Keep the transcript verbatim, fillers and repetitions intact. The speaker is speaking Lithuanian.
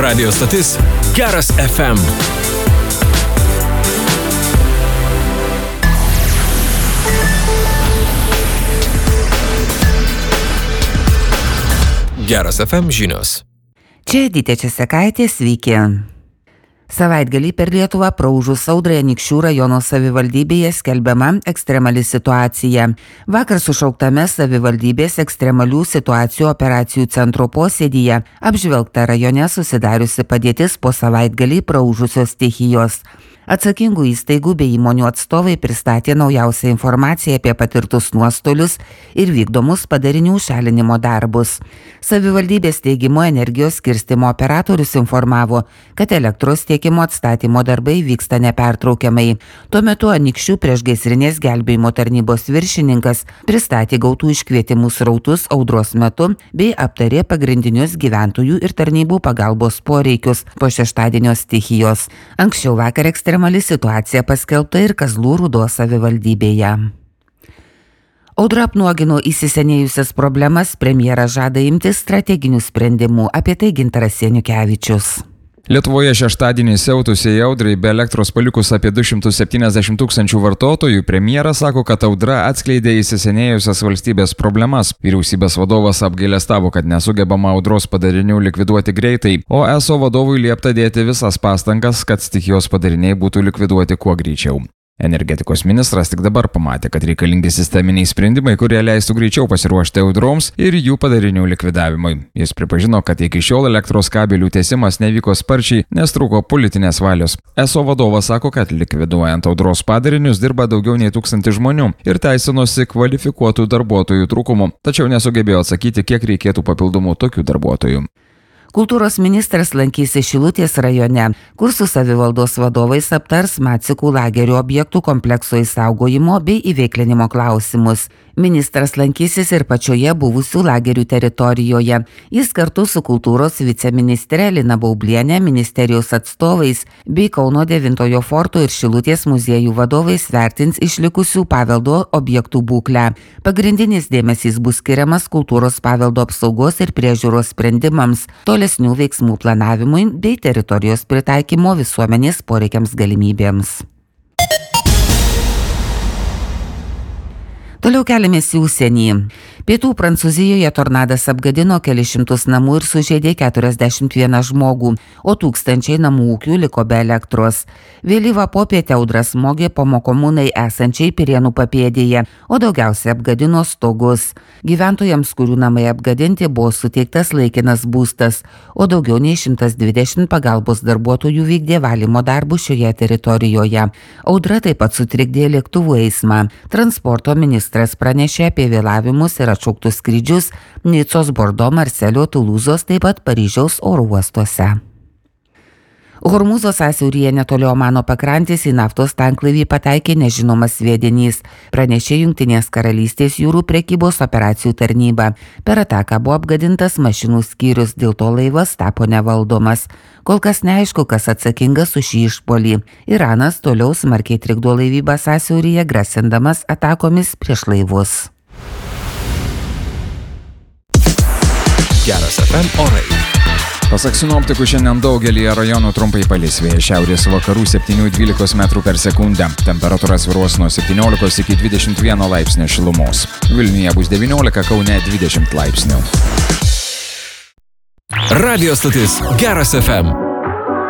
Radio stotis Geras F M. Geras F M žinios. Čia Edita Česekaitė, sveiki. Savaitgalį per Lietuvą praūžus audrai Anykščių rajono savivaldybėje skelbiama ekstremali situacija. Vakar sušauktame savivaldybės ekstremalių situacijų operacijų centro posėdyje apžvelgta rajone susidariusi padėtis po savaitgalį praūžusios stichijos. Atsakingų įstaigų bei įmonių atstovai pristatė naujausią informaciją apie patirtus nuostolius ir vykdomus padarinių šalinimo darbus. Savivaldybės teigimu energijos skirstymo operatorius informavo, kad elektros tiekimo atstatymo darbai vyksta nepertraukiamai. Tuo metu Anykščių priešgaisrinės gelbėjimo tarnybos viršininkas pristatė gautų iškvietimų srautus audros metu bei aptarė pagrindinius gyventojų ir tarnybų pagalbos poreikius po šeštadienio stichijos. Anksčiau vakar ekstremali situacija paskelbta ir Kazlų Rūdos savivaldybėje. Audra apnuogino įsisenėjusias problemas, premjeras žada imtis strateginių sprendimų, apie tai Gintaras Seniukevičius. Lietuvoje šeštadienį siautusiai audrai be elektros palikus apie du šimtus septyniasdešimt tūkstančių vartotojų, premjeras sako, kad audra atskleidė įsisenėjusias valstybės problemas. Vyriausybės vadovas apgailestavo, kad nesugebama audros padarinių likviduoti greitai, o E S O vadovui liepta dėti visas pastangas, kad stichijos padariniai būtų likviduoti kuo greičiau. Energetikos ministras tik dabar pamatė, kad reikalingi sisteminiai sprendimai, kurie leistų greičiau pasiruošti audroms ir jų padarinių likvidavimui. Jis pripažino, kad iki šiol elektros kabelių tiesimas nevyko sparčiai, nes trūko politinės valios. E S O vadovas sako, kad likviduojant audros padarinius dirba daugiau nei tūkstantį žmonių ir teisinosi kvalifikuotų darbuotojų trūkumu, tačiau nesugebėjo atsakyti, kiek reikėtų papildomų tokių darbuotojų. Kultūros ministras lankėsi Šilutės rajone, kur su savivaldos vadovais aptars Macikų lagerio objektų komplekso išsaugojimo bei įveiklinimo klausimus. Ministras lankysis ir pačioje buvusių lagerių teritorijoje. Jis kartu su kultūros viceministre Lina Baublienė, ministerijos atstovais bei Kauno devintojo forto ir Šilutės muziejų vadovais vertins išlikusių paveldo objektų būklę. Pagrindinis dėmesys bus skiriamas kultūros paveldo apsaugos ir priežiūros sprendimams, tolesnių veiksmų planavimui bei teritorijos pritaikymo visuomenės poreikiams galimybėms. Toliau keliamės į užsienį. Pietų Prancūzijoje tornadas apgadino kelis šimtus namų ir sužeidė keturiasdešimt vieną žmogų, o tūkstančiai namų ūkių liko be elektros. Vėlyvą popietę audra smogė Pomokomunai esančiai Pirėnų papėdėje, o daugiausiai apgadino stogus. Gyventojams, kurių namai apgadinti, buvo suteiktas laikinas būstas, o daugiau nei šimtas dvidešimt pagalbos darbuotojų vykdė valymo darbus šioje teritorijoje. Audra taip pat sutrikdė lėktuvų eismą. Transporto ministras pranešė apie vėlavimus ir atšauktus skrydžius Nicos, Bordo, Marselio, Tulūzos, taip pat Paryžiaus oro uostuose. Hormūzo sąsiauryje netoli Omano pakrantės į naftos tanklaivį pataikė nežinomas sviedinys, pranešė Jungtinės karalystės jūrų prekybos operacijų tarnyba. Per ataką buvo apgadintas mašinų skyrius, dėl to laivas tapo nevaldomas. Kol kas neaišku, kas atsakingas už šį išpuolį. Iranas toliau smarkiai trikdo laivybą sąsiauryje, grasindamas atakomis prieš laivus. Geras F M orai. Pasak sinoptikų, šiandien daugelį rajonų trumpai palis, vėjas šiaurės vakarų septynių iki dvylikos metrų per sekundę. Temperatūra svyruos nuo septyniolikos iki dvidešimt vieno laipsnio šilumos. Vilniuje bus devyniolika, Kaune dvidešimt laipsnių. Radio stotis Geras F M.